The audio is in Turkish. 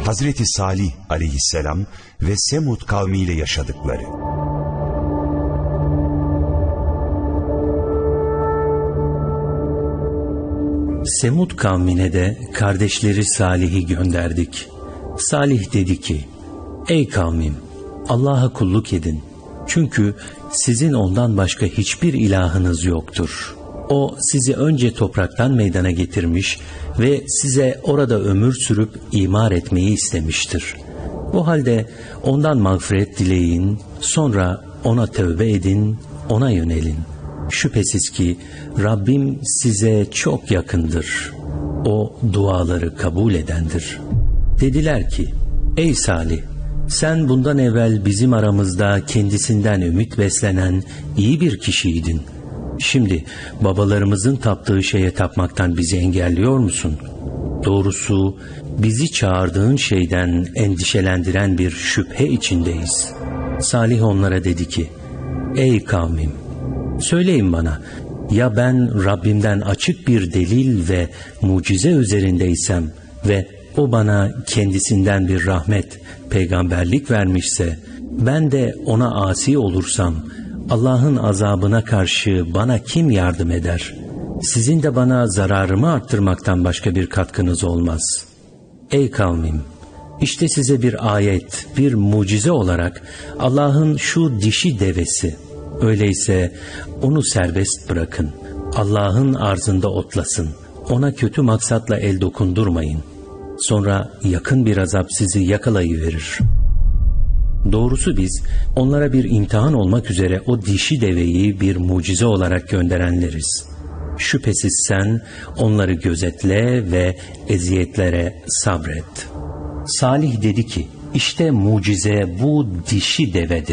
Hazreti Salih aleyhisselam ve Semud kavmiyle yaşadıkları. Semud kavmine de kardeşleri Salih'i gönderdik. Salih dedi ki: Ey kavmim, Allah'a kulluk edin. Çünkü sizin ondan başka hiçbir ilahınız yoktur. O sizi önce topraktan meydana getirmiş ve size orada ömür sürüp imar etmeyi istemiştir. O halde ondan mağfiret dileyin, sonra ona tövbe edin, ona yönelin. Şüphesiz ki Rabbim size çok yakındır. O duaları kabul edendir. Dediler ki: Ey Salih, sen bundan evvel bizim aramızda kendisinden ümit beslenen iyi bir kişiydin. Şimdi babalarımızın taptığı şeye tapmaktan bizi engelliyor musun? Doğrusu bizi çağırdığın şeyden endişelendiren bir şüphe içindeyiz. Salih onlara dedi ki: Ey kavmim, söyleyin bana, ya ben Rabbimden açık bir delil ve mucize üzerindeysem ve o bana kendisinden bir rahmet, peygamberlik vermişse, ben de ona asi olursam, Allah'ın azabına karşı bana kim yardım eder? Sizin de bana zararımı arttırmaktan başka bir katkınız olmaz. Ey kavmim, işte size bir ayet, bir mucize olarak Allah'ın şu dişi devesi. Öyleyse onu serbest bırakın. Allah'ın arzında otlasın. Ona kötü maksatla el dokundurmayın. Sonra yakın bir azap sizi yakalayıverir. Doğrusu biz onlara bir imtihan olmak üzere o dişi deveyi bir mucize olarak gönderenleriz. Şüphesiz sen onları gözetle ve eziyetlere sabret. Salih dedi ki: İşte mucize bu dişi devedir.